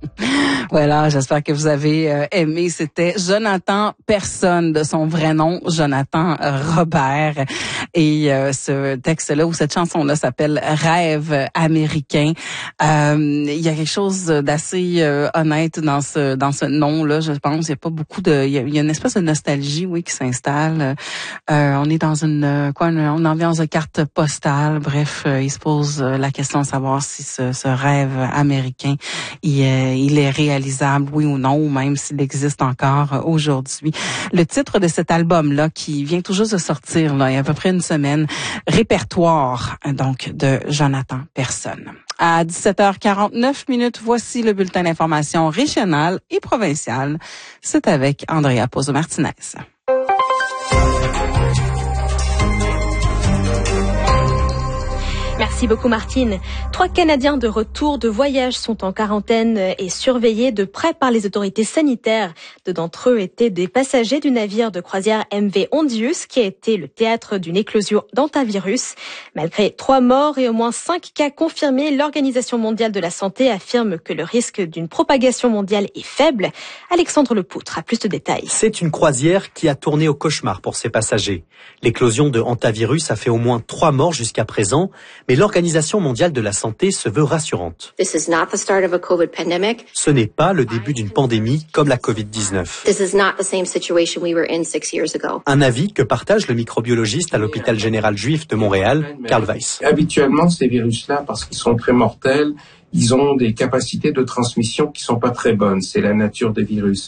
Voilà, j'espère que vous avez aimé. C'était Jonathan Personne, de son vrai nom, Jonathan Robert. Et ce texte-là, ou cette chanson-là s'appelle Rêve américain. Il y a quelque chose d'assez honnête dans ce nom-là, je pense. Il y a pas beaucoup de... Il y a une espèce de nostalgie, oui, qui s'installe. On est dans une ambiance de carte postale. Bref, il se pose la question de savoir si ce rêve américain, il est réalisable, oui ou non, ou même s'il existe encore aujourd'hui. Le titre de cet album-là, qui vient tout juste de sortir, là, il y a à peu près une semaine, Répertoire, donc, de Jonathan Personne. À 17h49, voici le bulletin d'information régional et provincial. C'est avec Andrea Pozo-Martinez. Merci beaucoup Martine. 3 Canadiens de retour de voyage sont en quarantaine et surveillés de près par les autorités sanitaires. 2 d'entre eux étaient des passagers du navire de croisière MV Ondius qui a été le théâtre d'une éclosion d'hantavirus. Malgré 3 morts et au moins 5 cas confirmés, l'Organisation mondiale de la santé affirme que le risque d'une propagation mondiale est faible. Alexandre Lepoutre a plus de détails. C'est une croisière qui a tourné au cauchemar pour ses passagers. L'éclosion de hantavirus a fait au moins 3 morts jusqu'à présent, mais l'Organisation mondiale de la santé se veut rassurante. Ce n'est pas le début d'une pandémie comme la Covid-19. Un avis que partage le microbiologiste à l'hôpital général juif de Montréal, Karl Weiss. Habituellement, ces virus-là, parce qu'ils sont très mortels, ils ont des capacités de transmission qui sont pas très bonnes. C'est la nature des virus.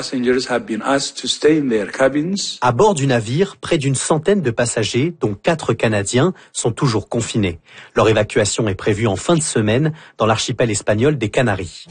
À bord du navire, près d'une centaine de passagers, dont 4 Canadiens, sont toujours confinés. Leur évacuation est prévue en fin de semaine dans l'archipel espagnol des Canaries.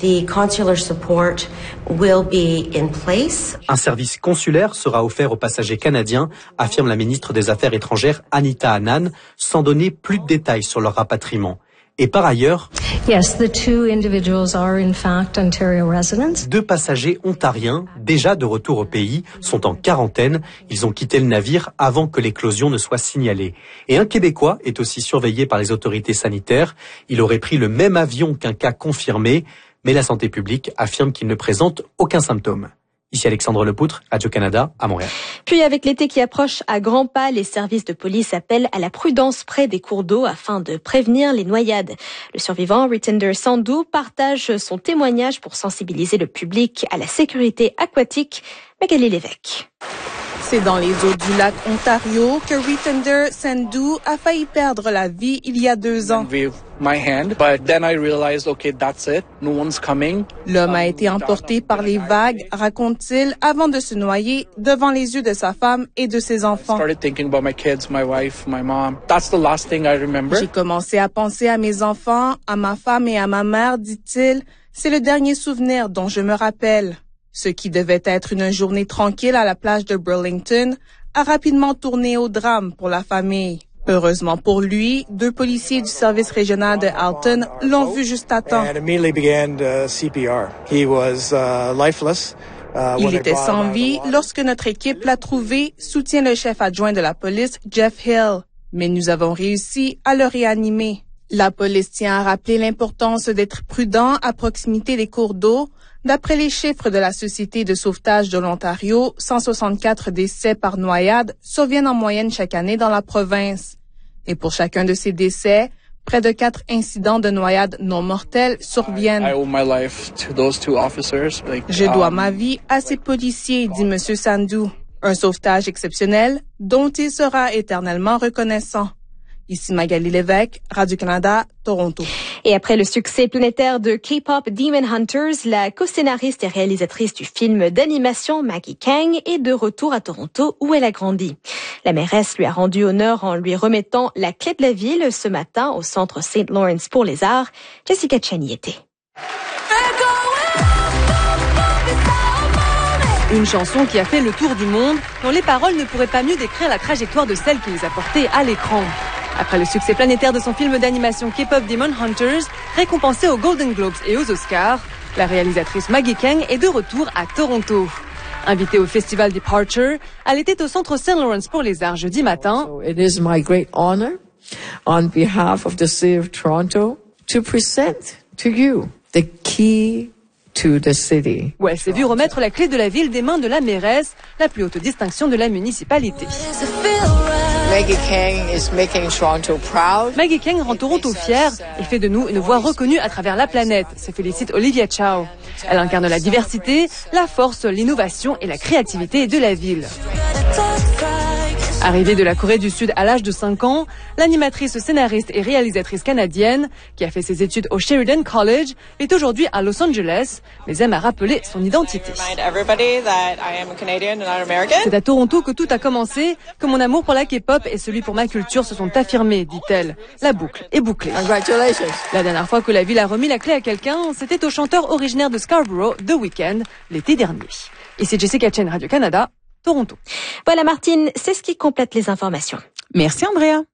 Un service consulaire sera offert aux passagers canadiens, affirme la ministre des Affaires étrangères Anita Anand, sans donner plus de détails sur leur rapatriement. Et par ailleurs, yes, the 2 individuals are in fact Ontario residents. 2 passagers ontariens, déjà de retour au pays, sont en quarantaine. Ils ont quitté le navire avant que l'éclosion ne soit signalée. Et un Québécois est aussi surveillé par les autorités sanitaires. Il aurait pris le même avion qu'un cas confirmé, mais la santé publique affirme qu'il ne présente aucun symptôme. Ici Alexandre Lepoutre, Radio-Canada, à Montréal. Puis avec l'été qui approche à grands pas, les services de police appellent à la prudence près des cours d'eau afin de prévenir les noyades. Le survivant, Ritinder Sandhu, partage son témoignage pour sensibiliser le public à la sécurité aquatique. Magali Lévesque. C'est dans les eaux du lac Ontario que Ritinder Sandhu a failli perdre la vie il y a 2 ans. L'homme a été emporté par les vagues, raconte-t-il, avant de se noyer devant les yeux de sa femme et de ses enfants. J'ai commencé à penser à mes enfants, à ma femme et à ma mère, dit-il. C'est le dernier souvenir dont je me rappelle. Ce qui devait être une journée tranquille à la plage de Burlington a rapidement tourné au drame pour la famille. Heureusement pour lui, 2 policiers du service régional de Alton l'ont vu juste à temps. Il était sans vie lorsque notre équipe l'a trouvé, soutient le chef adjoint de la police, Jeff Hill. Mais nous avons réussi à le réanimer. La police tient à rappeler l'importance d'être prudent à proximité des cours d'eau. D'après les chiffres de la Société de sauvetage de l'Ontario, 164 décès par noyade surviennent en moyenne chaque année dans la province. Et pour chacun de ces décès, près de 4 incidents de noyade non mortels surviennent. Je dois ma vie à ces policiers, dit M. Sandhu. Un sauvetage exceptionnel dont il sera éternellement reconnaissant. Ici Magali Lévesque, Radio-Canada, Toronto. Et après le succès planétaire de K-pop Demon Hunters, la co-scénariste et réalisatrice du film d'animation Maggie Kang est de retour à Toronto où elle a grandi. La mairesse lui a rendu honneur en lui remettant la clé de la ville ce matin au centre St. Lawrence pour les Arts. Jessica Chani était. Une chanson qui a fait le tour du monde, dont les paroles ne pourraient pas mieux décrire la trajectoire de celle qui les a portées à l'écran. Après le succès planétaire de son film d'animation K-pop Demon Hunters, récompensé aux Golden Globes et aux Oscars, la réalisatrice Maggie Kang est de retour à Toronto. Invitée au festival Departure, elle était au centre St. Lawrence pour les Arts jeudi matin. It is my great honor, on behalf of the City of Toronto, to present to you the key to the city. Où elle s'est vue remettre la clé de la ville des mains de la mairesse, la plus haute distinction de la municipalité. Maggie King is making Toronto proud. Maggie King rend Toronto fière et fait de nous une voix reconnue à travers la planète, se félicite Olivia Chow. Elle incarne la diversité, la force, l'innovation et la créativité de la ville. Arrivée de la Corée du Sud à l'âge de 5 ans, l'animatrice, scénariste et réalisatrice canadienne, qui a fait ses études au Sheridan College, est aujourd'hui à Los Angeles, mais aime à rappeler son identité. C'est à Toronto que tout a commencé, que mon amour pour la K-pop et celui pour ma culture se sont affirmés, dit-elle. La boucle est bouclée. Congratulations. La dernière fois que la ville a remis la clé à quelqu'un, c'était au chanteur originaire de Scarborough, The Weeknd, l'été dernier. Ici Jessica Chen, Radio-Canada, Toronto. Voilà Martine, c'est ce qui complète les informations. Merci Andrea.